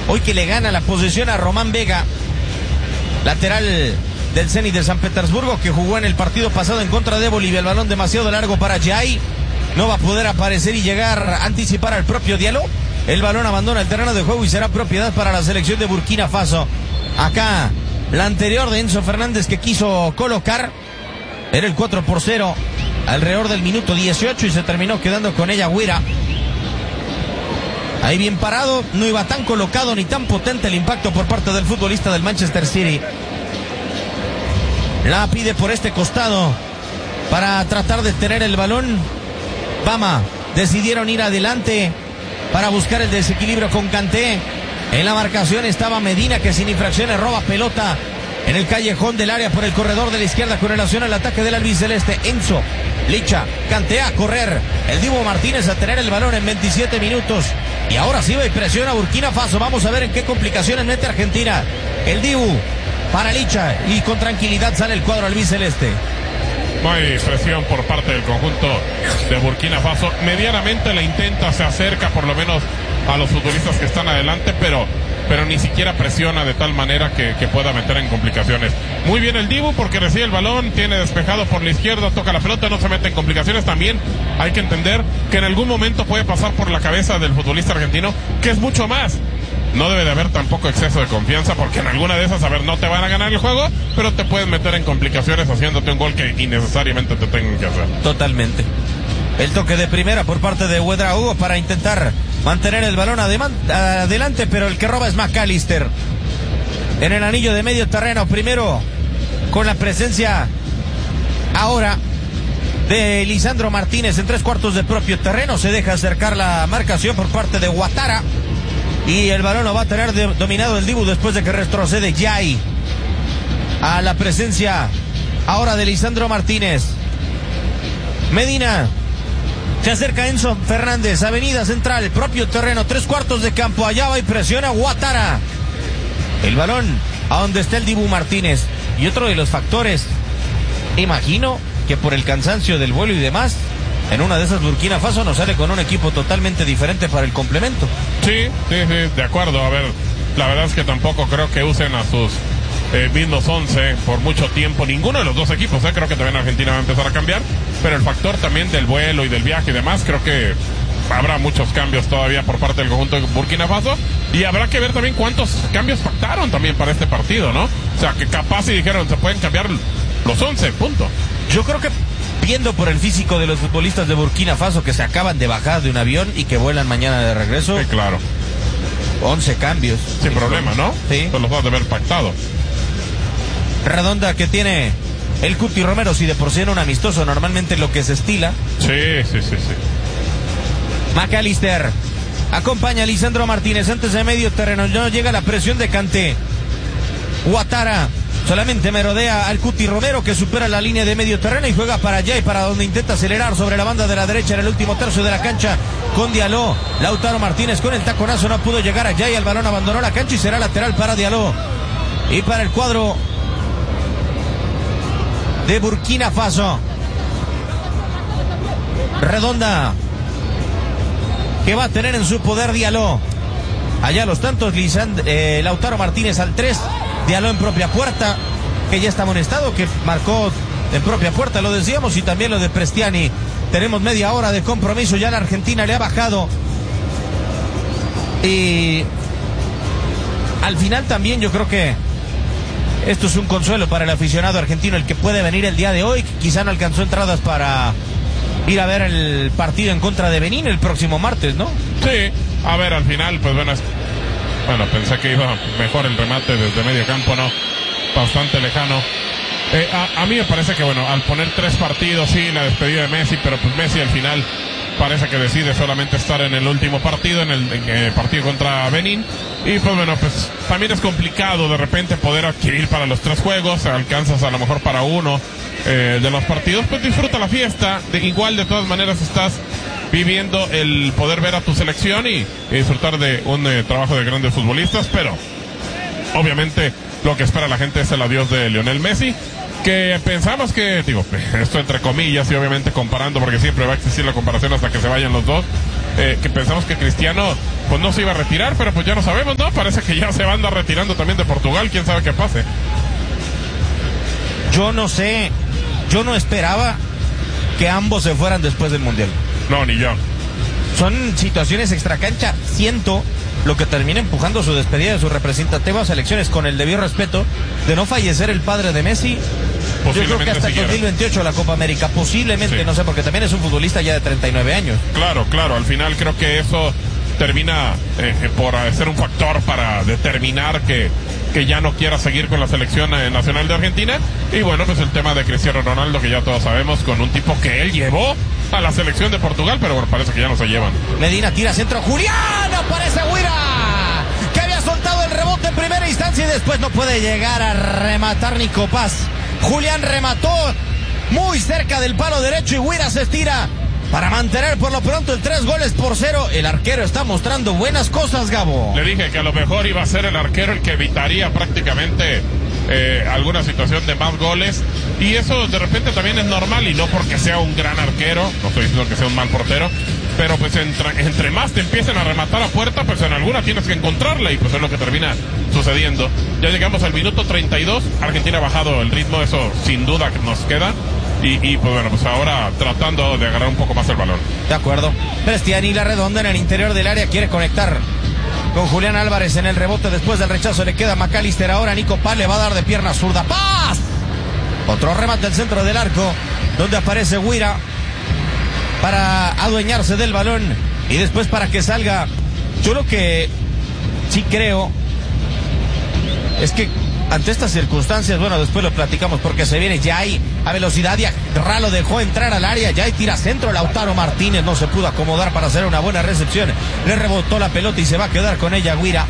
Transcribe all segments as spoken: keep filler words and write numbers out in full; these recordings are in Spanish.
hoy que le gana la posesión a Román Vega, lateral del Zenit de San Petersburgo, que jugó en el partido pasado en contra de Bolivia. El balón demasiado largo para Jai, no va a poder aparecer y llegar a anticipar al propio Diallo. El balón abandona el terreno de juego y será propiedad para la selección de Burkina Faso. Acá la anterior de Enzo Fernández que quiso colocar era el cuatro por cero alrededor del minuto dieciocho y se terminó quedando con ella Guira. Ahí bien parado, no iba tan colocado ni tan potente el impacto por parte del futbolista del Manchester City. La pide por este costado para tratar de tener el balón. Bama decidieron ir adelante para buscar el desequilibrio con Kanté. En la marcación estaba Medina, que sin infracciones roba pelota en el callejón del área por el corredor de la izquierda con relación al ataque del albiceleste. Enzo, Licha, Kanté a correr. El Dibu Martínez a tener el balón en veintisiete minutos. Y ahora sí va y presiona a Burkina Faso. Vamos a ver en qué complicaciones mete Argentina. El Dibu para Licha y con tranquilidad sale el cuadro albiceleste. No hay presión por parte del conjunto de Burkina Faso. Medianamente la intenta, se acerca por lo menos a los futbolistas que están adelante, pero, pero ni siquiera presiona de tal manera que, que pueda meter en complicaciones. Muy bien el Dibu porque recibe el balón, tiene despejado por la izquierda, toca la pelota, no se mete en complicaciones. También hay que entender que en algún momento puede pasar por la cabeza del futbolista argentino que es mucho más. No debe de haber tampoco exceso de confianza porque en alguna de esas, a ver, no te van a ganar el juego, pero te pueden meter en complicaciones haciéndote un gol que innecesariamente te tengan que hacer. Totalmente. El toque de primera por parte de Ouedraogo para intentar mantener el balón adelante, pero el que roba es McAllister. En el anillo de medio terreno, primero con la presencia ahora de Lisandro Martínez en tres cuartos de propio terreno. Se deja acercar la marcación por parte de Ouattara. Y el balón lo va a tener de, dominado el Dibu después de que retrocede Jai a la presencia ahora de Lisandro Martínez. Medina, se acerca Enzo Fernández, avenida central, propio terreno, tres cuartos de campo, allá va y presiona Ouattara. El balón a donde está el Dibu Martínez. Y otro de los factores, imagino que por el cansancio del vuelo y demás, en una de esas Burkina Faso nos sale con un equipo totalmente diferente para el complemento. Sí, sí, sí, de acuerdo. A ver, la verdad es que tampoco creo que usen a sus eh, mismos once por mucho tiempo. Ninguno de los dos equipos, eh, creo que también Argentina va a empezar a cambiar. Pero el factor también del vuelo y del viaje y demás, creo que habrá muchos cambios todavía por parte del conjunto de Burkina Faso. Y habrá que ver también cuántos cambios pactaron también para este partido, ¿no? O sea, que capaz si dijeron, se pueden cambiar los once, punto. Yo creo que viendo por el físico de los futbolistas de Burkina Faso que se acaban de bajar de un avión y que vuelan mañana de regreso. Sí, claro. once cambios. Sin problema, ¿no? Sí. Pues los vas a haber pactado. Redonda que tiene el Cuti Romero, si de por sí era un amistoso, normalmente lo que se estila. Sí, sí, sí, sí. McAllister acompaña a Lisandro Martínez antes de medio terreno. No llega la presión de Kanté. Ouattara solamente merodea al Cuti Romero, que supera la línea de medio terreno y juega para allá y para donde intenta acelerar sobre la banda de la derecha en el último tercio de la cancha con Diallo. Lautaro Martínez con el taconazo no pudo llegar allá y el balón abandonó la cancha y será lateral para Diallo. Y para el cuadro de Burkina Faso, Redonda, que va a tener en su poder Diallo. Allá los tantos, Lisand- eh, Lautaro Martínez al tres, Diallo en propia puerta, que ya está amonestado, que marcó en propia puerta, lo decíamos, y también lo de Prestiani. Tenemos media hora de compromiso, ya la Argentina le ha bajado. Y al final también yo creo que esto es un consuelo para el aficionado argentino, el que puede venir el día de hoy, que quizá no alcanzó entradas para ir a ver el partido en contra de Benín el próximo martes, ¿no? Sí, a ver, al final, pues bueno, es... bueno, pensé que iba mejor el remate desde medio campo, ¿no? Bastante lejano. Eh, a, a mí me parece que, bueno, al poner tres partidos, sí, la despedida de Messi, pero pues Messi al final parece que decide solamente estar en el último partido, en el, en el partido contra Benín. Y pues bueno, pues también es complicado de repente poder adquirir para los tres juegos, alcanzas a lo mejor para uno eh, de los partidos, pues disfruta la fiesta, de, igual de todas maneras estás viviendo el poder ver a tu selección y, y disfrutar de un eh, trabajo de grandes futbolistas, pero obviamente lo que espera la gente es el adiós de Lionel Messi, que pensamos que, digo, esto entre comillas y obviamente comparando, porque siempre va a existir la comparación hasta que se vayan los dos, eh, que pensamos que Cristiano pues no se iba a retirar, pero pues ya no sabemos, ¿no? Parece que ya se va a andar retirando también de Portugal, quién sabe qué pase. Yo no sé, yo no esperaba que ambos se fueran después del Mundial. No, ni yo. Son situaciones extracancha. Siento lo que termina empujando su despedida de sus representativas selecciones, con el debido respeto de no fallecer el padre de Messi. Yo creo que hasta el dos mil veintiocho la Copa América, posiblemente, sí. No sé, porque también es un futbolista ya de treinta y nueve años. Claro, claro, al final creo que eso termina eh, por ser un factor para determinar que, que ya no quiera seguir con la selección eh, nacional de Argentina. Y bueno, pues el tema de Cristiano Ronaldo, que ya todos sabemos, con un tipo que él llevó a la selección de Portugal, pero bueno, parece que ya no se llevan. Medina tira centro, Julián, aparece Guira, que había soltado el rebote en primera instancia y después no puede llegar a rematar Nico Paz. Julián remató muy cerca del palo derecho y Guira se estira para mantener por lo pronto el tres goles por cero. El arquero está mostrando buenas cosas, Gabo. Le dije que a lo mejor iba a ser el arquero el que evitaría prácticamente eh, alguna situación de más goles, y eso de repente también es normal, y no porque sea un gran arquero, no estoy diciendo que sea un mal portero, pero pues entre, entre más te empiecen a rematar a puerta, pues en alguna tienes que encontrarla, y pues es lo que termina sucediendo. Ya llegamos al minuto treinta y dos, Argentina ha bajado el ritmo, eso sin duda que nos queda. Y, y pues bueno, pues ahora tratando de agarrar un poco más el balón. De acuerdo. Prestiani, la redonda en el interior del área, quiere conectar con Julián Álvarez en el rebote. Después del rechazo le queda McAllister. Ahora Nico Paz le va a dar de pierna zurda. ¡Paz! Otro remate al centro del arco, donde aparece Guira para adueñarse del balón y después para que salga. Yo lo que sí creo es que ante estas circunstancias, bueno, después lo platicamos porque se viene Yay a velocidad y Ra lo dejó entrar al área. Yay tira centro, Lautaro Martínez no se pudo acomodar para hacer una buena recepción. Le rebotó la pelota y se va a quedar con ella Guira.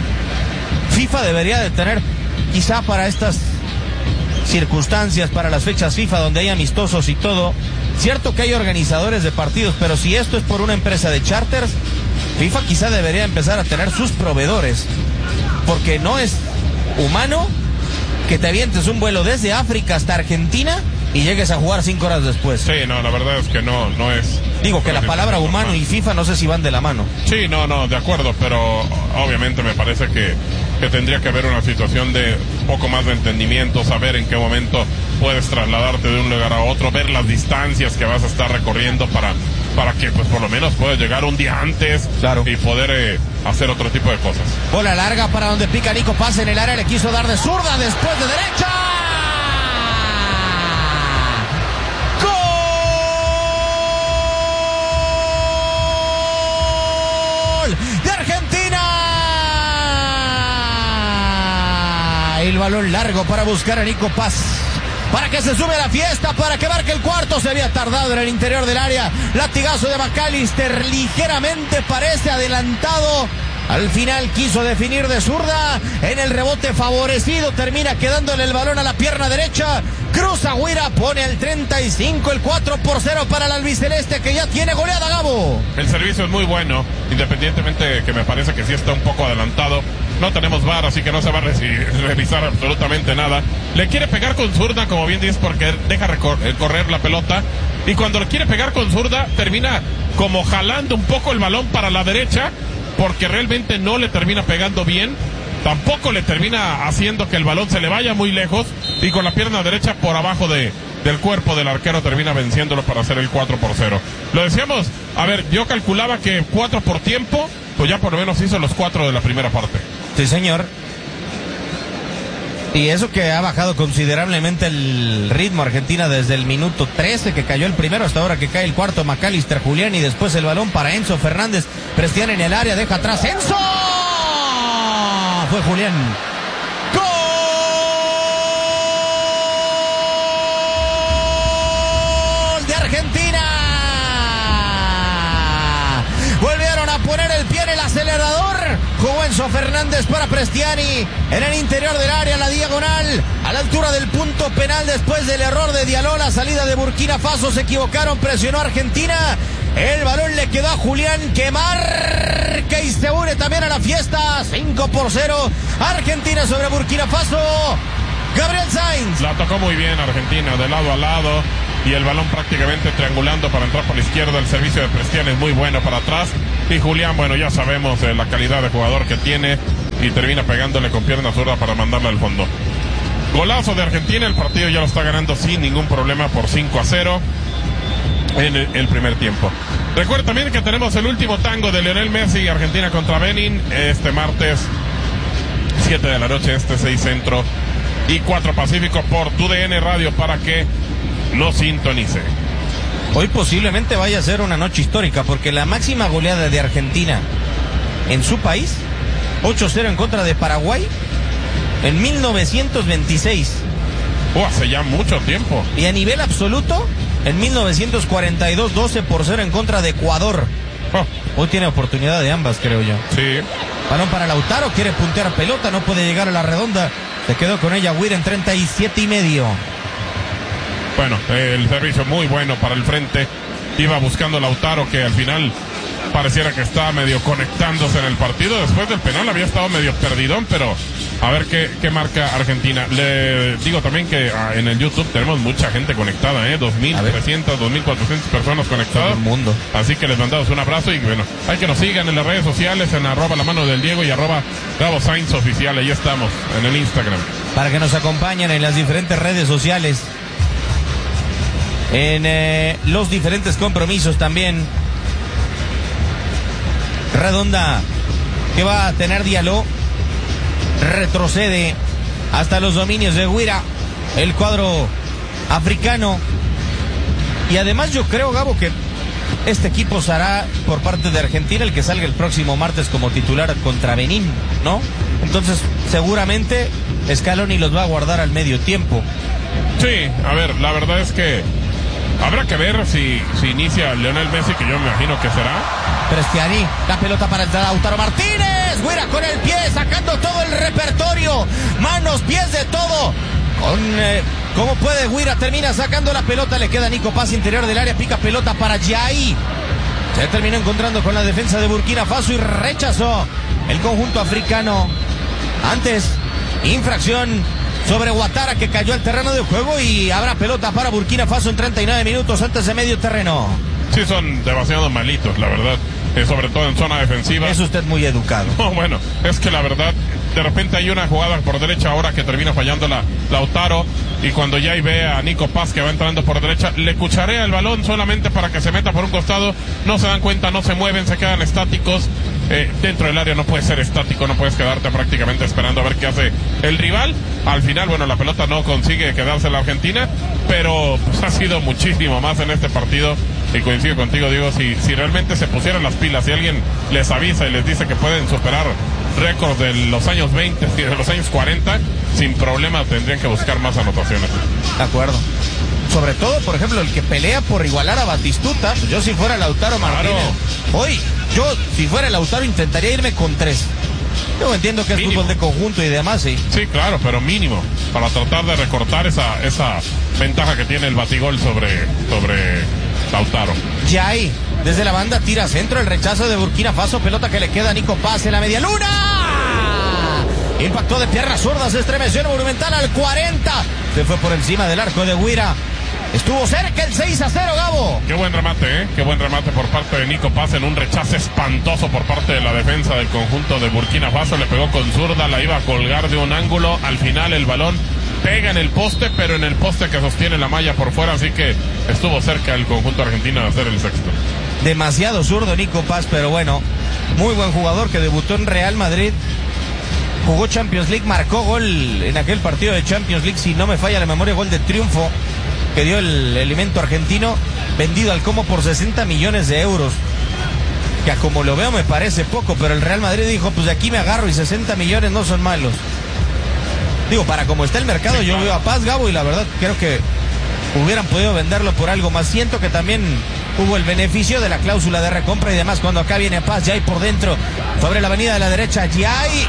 FIFA debería de tener, quizá para estas circunstancias, para las fechas FIFA donde hay amistosos y todo, cierto que hay organizadores de partidos, pero si esto es por una empresa de charters, FIFA quizá debería empezar a tener sus proveedores, porque no es humano que te avientes un vuelo desde África hasta Argentina y llegues a jugar cinco horas después. Sí, no, la verdad es que no, no es... Digo que la palabra humano y FIFA no sé si van de la mano. Sí, no, no, de acuerdo, pero obviamente me parece que, que tendría que haber una situación de poco más de entendimiento, saber en qué momento puedes trasladarte de un lugar a otro, ver las distancias que vas a estar recorriendo para, para que pues por lo menos puedas llegar un día antes, claro, y poder eh, hacer otro tipo de cosas. Bola larga para donde pica Nico Paz en el área, le quiso dar de zurda, después de derecha. De Argentina, el balón largo para buscar a Nico Paz, para que se sube a la fiesta, para que marque el cuarto. Se había tardado en el interior del área, latigazo de McAllister, ligeramente parece adelantado. Al final quiso definir de zurda, en el rebote favorecido, termina quedándole el balón a la pierna derecha. Cruza Guira, pone el treinta y cinco, el cuatro por cero para el albiceleste, que ya tiene goleada, Gabo. El servicio es muy bueno, independientemente que me parece que sí está un poco adelantado. No tenemos V A R, así que no se va a revisar absolutamente nada. Le quiere pegar con zurda, como bien dices, porque deja recor- correr la pelota. Y cuando le quiere pegar con zurda, termina como jalando un poco el balón para la derecha, porque realmente no le termina pegando bien. Tampoco le termina haciendo que el balón se le vaya muy lejos, y con la pierna derecha por abajo de, del cuerpo del arquero termina venciéndolo para hacer el cuatro por cero. Lo decíamos, a ver, yo calculaba que cuatro por tiempo, pues ya por lo menos hizo los cuatro de la primera parte. Sí, señor. Y eso que ha bajado considerablemente el ritmo Argentina desde el minuto trece que cayó el primero hasta ahora que cae el cuarto. McAllister, Julián, y después el balón para Enzo Fernández. Prestiani en el área, deja atrás Enzo. Fue Julián. ¡Gol de Argentina! Volvieron a poner el pie en el acelerador. Jugó Enzo Fernández para Prestiani en el interior del área, la diagonal, a la altura del punto penal después del error de Diallo. La salida de Burkina Faso, se equivocaron, presionó a Argentina. El balón le quedó a Julián, que marca y se une también a la fiesta. cinco por cero, Argentina sobre Burkina Faso. Gabriel Sainz. La tocó muy bien Argentina, de lado a lado. y el balón prácticamente triangulando para entrar por la izquierda. El servicio de Prestian es muy bueno para atrás, y Julián, bueno, ya sabemos eh, la calidad de jugador que tiene, y termina pegándole con pierna zurda para mandarla al fondo. Golazo de Argentina, el partido ya lo está ganando sin ningún problema por cinco a cero en el, el primer tiempo. Recuerda también que tenemos el último tango de Lionel Messi, Argentina contra Benin, este martes siete de la noche, este seis centro y cuatro pacífico por Tu D N Radio, para que no sintonice. Hoy posiblemente vaya a ser una noche histórica, porque la máxima goleada de Argentina en su país, ocho cero en contra de Paraguay, en mil novecientos veintiséis. Oh, hace ya mucho tiempo. Y a nivel absoluto, en mil novecientos cuarenta y dos, doce por cero en contra de Ecuador. Oh. Hoy tiene oportunidad de ambas, creo yo. Sí. Balón para Lautaro, quiere puntear pelota, no puede llegar a la redonda. Se quedó con ella Weir en treinta y siete y medio. Bueno, eh, el servicio muy bueno para el frente. Iba buscando Lautaro, que al final pareciera que estaba medio conectándose en el partido. Después del penal había estado medio perdidón, pero a ver qué, qué marca Argentina. Le digo también que ah, en el YouTube tenemos mucha gente conectada, ¿eh? dos mil trescientas, dos mil cuatrocientas personas conectadas. Todo el mundo. Así que les mandamos un abrazo, y bueno, hay que nos sigan en las redes sociales, en arroba la mano del Diego y arroba Gabo Sainz oficial. Ahí estamos, en el Instagram. Para que nos acompañen en las diferentes redes sociales, en eh, los diferentes compromisos también. Redonda, que va a tener Diallo, retrocede hasta los dominios de Guira, el cuadro africano. Y además yo creo, Gabo, que este equipo será por parte de Argentina el que salga el próximo martes como titular contra Benín, ¿no? Entonces seguramente Scaloni los va a guardar al medio tiempo. Sí, a ver, la verdad es que habrá que ver si, si inicia Lionel Messi, que yo me imagino que será. Prestiani, la pelota para el Lautaro Martínez. Guira con el pie, sacando todo el repertorio. Manos, pies, de todo. Con, eh, ¿Cómo puede Guira? Termina sacando la pelota. Le queda Nico Paz, interior del área. Pica pelota para Yai. Se terminó encontrando con la defensa de Burkina Faso y rechazó el conjunto africano. Antes, infracción sobre Ouattara, que cayó al terreno de juego, y habrá pelota para Burkina Faso en treinta y nueve minutos antes de medio terreno. Sí, son demasiado malitos, la verdad, eh, sobre todo en zona defensiva. Es usted muy educado. No, bueno, es que la verdad, de repente hay una jugada por derecha ahora que termina fallando la Lautaro, y cuando ya ve a Nico Paz que va entrando por derecha, le cucharea el balón solamente para que se meta por un costado. No se dan cuenta, no se mueven, se quedan estáticos. Eh, dentro del área no puedes ser estático, no puedes quedarte prácticamente esperando a ver qué hace el rival. Al final, bueno, la pelota no consigue quedarse en la Argentina, pero pues, ha sido muchísimo más en este partido, y coincido contigo, Diego, si, si realmente se pusieran las pilas, si alguien les avisa y les dice que pueden superar récords de los años veinte y de los años cuarenta, sin problema tendrían que buscar más anotaciones. De acuerdo. Sobre todo, por ejemplo, el que pelea por igualar a Batistuta. Yo, si fuera Lautaro Martínez, claro. Hoy, yo si fuera Lautaro intentaría irme con tres. Yo entiendo que es mínimo. Fútbol de conjunto y demás, sí. Sí, claro, pero mínimo, para tratar de recortar esa, esa ventaja que tiene el batigol sobre, sobre Lautaro. Yai, desde la banda, tira centro, el rechazo de Burkina Faso, pelota que le queda a Nico Paz en la media luna. Impactó de piernas zurdas, se estremeció el Monumental al cuarenta. Se fue por encima del arco de Guira. Estuvo cerca el seis a cero, Gabo. Qué buen remate, ¿eh? Qué buen remate por parte de Nico Paz en un rechazo espantoso por parte de la defensa del conjunto de Burkina Faso. Le pegó con zurda, la iba a colgar de un ángulo. Al final el balón pega en el poste, pero en el poste que sostiene la malla por fuera. Así que estuvo cerca el conjunto argentino de hacer el sexto. Demasiado zurdo Nico Paz, pero bueno, muy buen jugador que debutó en Real Madrid. Jugó Champions League, marcó gol en aquel partido de Champions League, si no me falla la memoria, gol de triunfo que dio el elemento argentino, vendido al Como por sesenta millones de euros. Que a como lo veo me parece poco, pero el Real Madrid dijo, pues de aquí me agarro y sesenta millones no son malos. Digo, para como está el mercado, sí, yo claro. Veo a Paz, Gabo, y la verdad creo que hubieran podido venderlo por algo más. Siento que también hubo el beneficio de la cláusula de recompra y demás, cuando acá viene Paz, Yai por dentro, sobre la avenida de la derecha, Yai.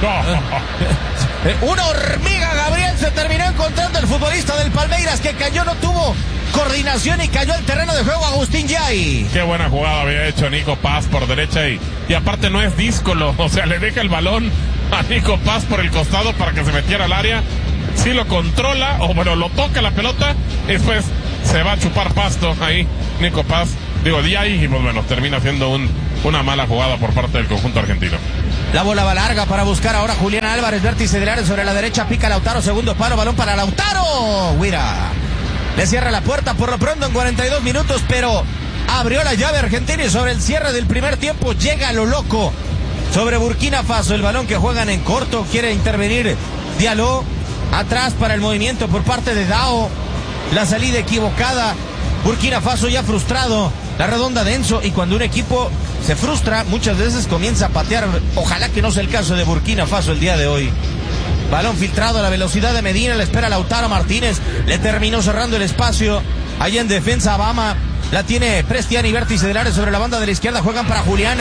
No. Una hormiga, Gabriel, se terminó encontrando el futbolista del Palmeiras, que cayó, no tuvo coordinación y cayó al terreno de juego Agustín Yai. Qué buena jugada había hecho Nico Paz por derecha, y, y aparte no es díscolo, o sea, le deja el balón a Nico Paz por el costado para que se metiera al área. Sí lo controla, o bueno, lo toca la pelota, después se va a chupar pasto ahí Nico Paz, digo de ahí, y pues bueno, termina siendo un, una mala jugada por parte del conjunto argentino. La bola va larga para buscar ahora Julián Álvarez, vértice del área sobre la derecha, pica Lautaro, segundo palo, balón para Lautaro. Guira le cierra la puerta por lo pronto en cuarenta y dos minutos, pero abrió la llave Argentina y sobre el cierre del primer tiempo llega a lo loco sobre Burkina Faso. El balón que juegan en corto, quiere intervenir Diallo, atrás para el movimiento por parte de Dao, la salida equivocada, Burkina Faso ya frustrado, la redonda de Enzo, y cuando un equipo se frustra muchas veces comienza a patear. Ojalá que no sea el caso de Burkina Faso el día de hoy. Balón filtrado a la velocidad de Medina, le espera Lautaro Martínez, le terminó cerrando el espacio, allá en defensa Bama, la tiene Prestiani, vértice del área sobre la banda de la izquierda, juegan para Julián,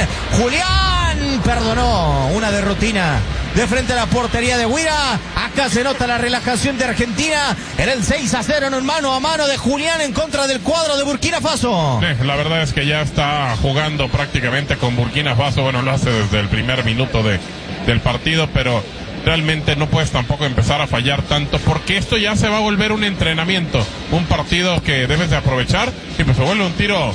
Julián perdonó, una de rutina, de frente a la portería de Guira, acá se nota la relajación de Argentina, en el seis a cero en un mano a mano de Julián en contra del cuadro de Burkina Faso. Sí, la verdad es que ya está jugando prácticamente con Burkina Faso, bueno, lo hace desde el primer minuto de, del partido, pero realmente no puedes tampoco empezar a fallar tanto, porque esto ya se va a volver un entrenamiento, un partido que debes de aprovechar, y pues se vuelve un tiro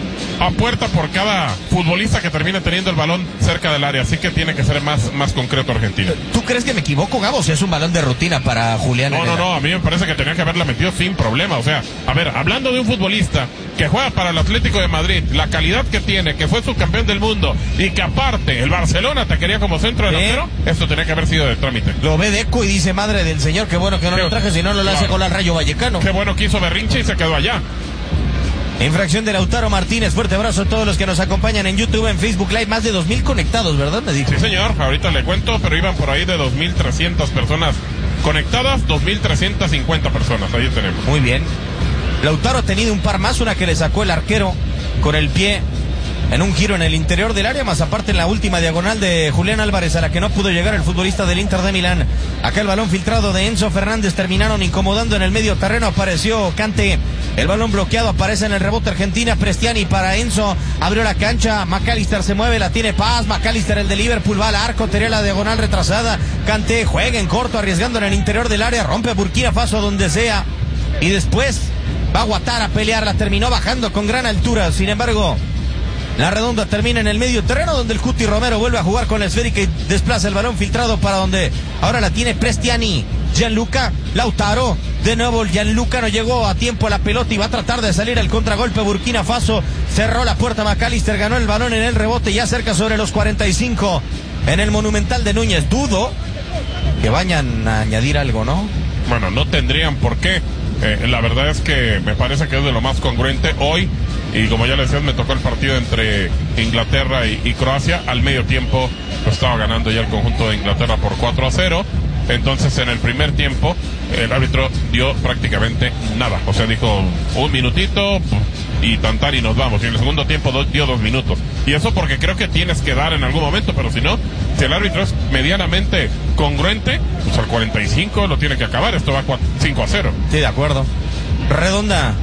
a puerta por cada futbolista que termine teniendo el balón cerca del área, así que tiene que ser más, más concreto Argentina. ¿Tú crees que me equivoco, Gabo, si es un balón de rutina para Julián? No, no, no, a mí me parece que tenía que haberla metido sin problema, o sea, a ver, hablando de un futbolista que juega para el Atlético de Madrid, la calidad que tiene, que fue subcampeón del mundo, y que aparte el Barcelona te quería como centro delantero, ¿Eh? Esto tenía que haber sido de trámite. Lo ve Deco y dice, madre del señor, qué bueno que no qué, lo traje, si no lo claro. hace con el Rayo Vallecano. Qué bueno que hizo berrinche y se quedó allá. Infracción de Lautaro Martínez. Fuerte abrazo a todos los que nos acompañan en YouTube, en Facebook Live. Más de dos mil conectados, ¿verdad? Me dijo. Sí, señor. Ahorita le cuento, pero iban por ahí de dos mil trescientas personas conectadas, dos mil trescientas cincuenta personas. Ahí tenemos. Muy bien. Lautaro ha tenido un par más, una que le sacó el arquero con el pie en un giro en el interior del área, más aparte en la última diagonal de Julián Álvarez, a la que no pudo llegar el futbolista del Inter de Milán. Acá el balón filtrado de Enzo Fernández, terminaron incomodando en el medio terreno, apareció Kanté, el balón bloqueado, aparece en el rebote Argentina, Prestiani para Enzo, abrió la cancha, McAllister se mueve, la tiene Paz, McAllister el de Liverpool va al arco, tenía la diagonal retrasada, Kanté juega en corto, arriesgando en el interior del área, rompe a Burkina Faso donde sea, y después va a Ouattara a pelear, la terminó bajando con gran altura, sin embargo la redonda termina en el medio terreno, donde el Cuti Romero vuelve a jugar con la esférica y desplaza el balón filtrado para donde ahora la tiene Prestiani. Gianluca Lautaro, de nuevo Gianluca no llegó a tiempo a la pelota y va a tratar de salir al contragolpe. Burkina Faso cerró la puerta, McAllister ganó el balón en el rebote, ya cerca sobre los cuarenta y cinco en el Monumental de Núñez. Dudo que vayan a añadir algo, ¿no? Bueno, no tendrían por qué. Eh, la verdad es que me parece que es de lo más congruente hoy. Y como ya les decía, me tocó el partido entre Inglaterra y, y Croacia. Al medio tiempo pues, estaba ganando ya el conjunto de Inglaterra por cuatro a cero. Entonces en el primer tiempo el árbitro dio prácticamente nada. O sea, dijo un minutito y tantar y nos vamos. Y en el segundo tiempo do, dio dos minutos. Y eso porque creo que tienes que dar en algún momento. Pero si no, si el árbitro es medianamente congruente, pues al cuarenta y cinco lo tiene que acabar. Esto va cinco a cero. Sí, de acuerdo. Redonda.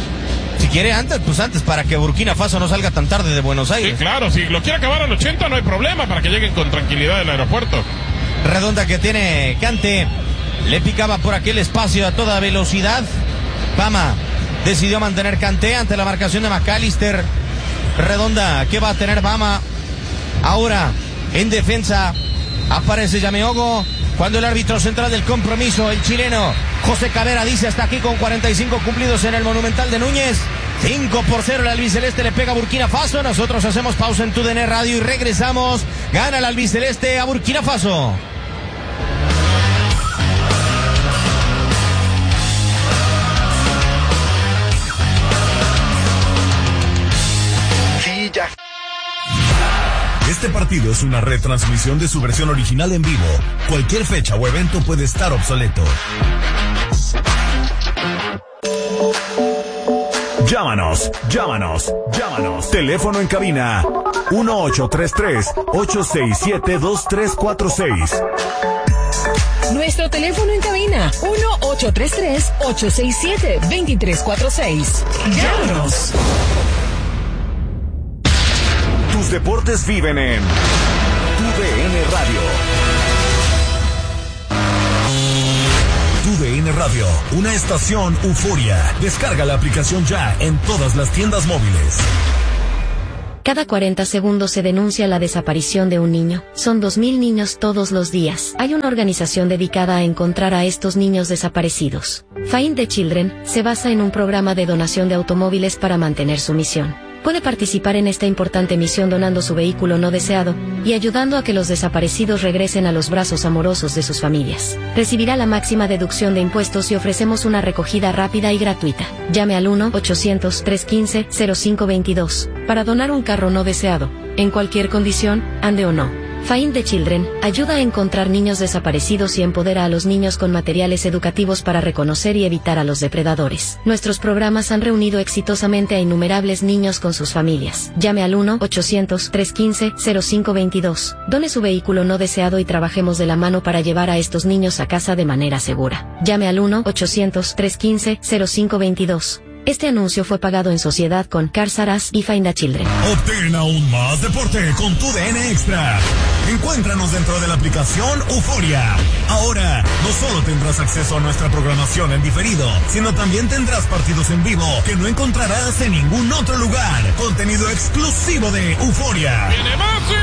Si quiere antes, pues antes, para que Burkina Faso no salga tan tarde de Buenos Aires. Sí, claro, si lo quiere acabar al ochenta no hay problema, para que lleguen con tranquilidad del aeropuerto. Redonda que tiene Kanté, le picaba por aquel espacio a toda velocidad. Bama decidió mantener Kanté ante la marcación de McAllister. Redonda, ¿qué va a tener Bama? Ahora, en defensa, aparece Yameogo. Cuando el árbitro central del compromiso, el chileno José Cabrera, dice hasta aquí con cuarenta y cinco cumplidos en el Monumental de Núñez. cinco por cero el albiceleste le pega a Burkina Faso. Nosotros hacemos pausa en Tu D N Radio y regresamos. Gana el albiceleste a Burkina Faso. Sí, ya. Este partido es una retransmisión de su versión original en vivo. Cualquier fecha o evento puede estar obsoleto. Llámanos, llámanos, llámanos. Teléfono en cabina uno ocho tres tres, ocho seis siete, dos tres cuatro seis. Nuestro teléfono en cabina uno ocho tres tres, ocho seis siete, dos tres cuatro seis. Llámanos. Tus deportes viven en Tu D N Radio. Tu D N Radio. Radio, una estación Euforia. Descarga la aplicación ya en todas las tiendas móviles. Cada cuarenta segundos se denuncia la desaparición de un niño. Son dos mil niños todos los días. Hay una organización dedicada a encontrar a estos niños desaparecidos. Find the Children se basa en un programa de donación de automóviles para mantener su misión. Puede participar en esta importante misión donando su vehículo no deseado y ayudando a que los desaparecidos regresen a los brazos amorosos de sus familias. Recibirá la máxima deducción de impuestos y ofrecemos una recogida rápida y gratuita. Llame al uno ochocientos, trescientos quince, cero cinco veintidós para donar un carro no deseado, en cualquier condición, ande o no. Find the Children ayuda a encontrar niños desaparecidos y empodera a los niños con materiales educativos para reconocer y evitar a los depredadores. Nuestros programas han reunido exitosamente a innumerables niños con sus familias. Llame al uno ochocientos, trescientos quince, cero cinco veintidós. Done su vehículo no deseado y trabajemos de la mano para llevar a estos niños a casa de manera segura. Llame al uno ochocientos, trescientos quince, cero cinco veintidós. Este anuncio fue pagado en sociedad con Cars R Us y Find the Children. Obtén aún más deporte con tu D N Extra. Encuéntranos dentro de la aplicación Euforia. Ahora, no solo tendrás acceso a nuestra programación en diferido, sino también tendrás partidos en vivo que no encontrarás en ningún otro lugar. Contenido exclusivo de Euforia. ¡Viene Messi!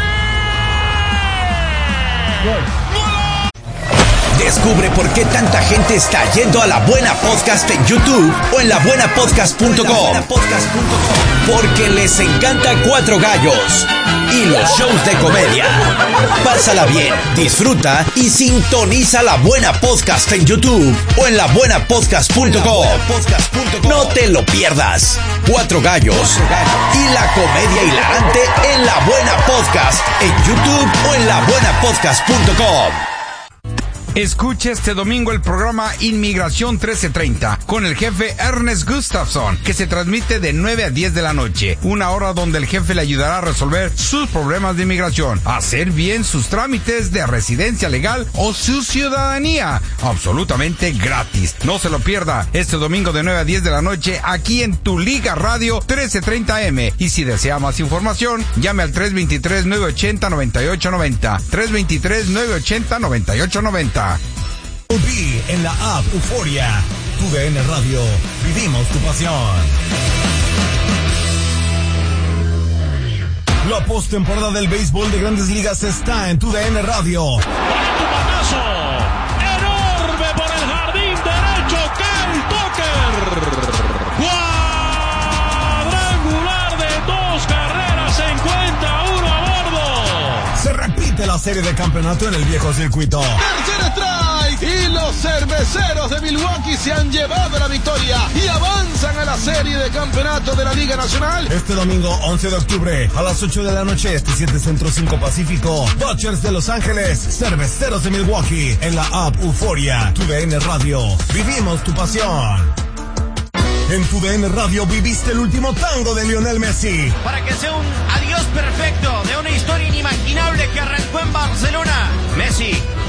Descubre por qué tanta gente está yendo a La Buena Podcast en YouTube o en la buena podcast punto com. Porque les encanta Cuatro Gallos y los shows de comedia. Pásala bien, disfruta y sintoniza La Buena Podcast en YouTube o en la buena podcast punto com. No te lo pierdas. Cuatro Gallos y la comedia hilarante en La Buena Podcast en YouTube o en la buena podcast punto com. Escuche este domingo el programa Inmigración trece treinta con el jefe Ernest Gustafson, que se transmite de nueve a diez de la noche, una hora donde el jefe le ayudará a resolver sus problemas de inmigración, hacer bien sus trámites de residencia legal o su ciudadanía, absolutamente gratis. No se lo pierda este domingo de nueve a diez de la noche aquí en Tu Liga Radio trece treinta M. Y si desea más información, llame al tres dos tres, nueve ocho cero, nueve ocho nueve cero, tres dos tres, nueve ocho cero, nueve ocho nueve cero. Vi en la app Euforia. Tu D N Radio. Vivimos tu pasión. La postemporada del béisbol de Grandes Ligas está en Tu D N Radio. ¡Batazo! ¡Enorme por el jardín derecho! ¡Kyle Tucker! ¡Cuadrangular de dos carreras! ¡Se encuentra uno a bordo! Se repite la serie de campeonato en el viejo circuito. ¡Tercer strike! Y los cerveceros de Milwaukee se han llevado la victoria y avanzan a la serie de campeonato de la Liga Nacional. Este domingo once de octubre a las ocho de la noche, este siete Centro cinco Pacífico. Dodgers de Los Ángeles, cerveceros de Milwaukee en la app Euforia. Tu D N Radio. Vivimos tu pasión. En Tu D N Radio viviste el último tango de Lionel Messi. Para que sea un adiós perfecto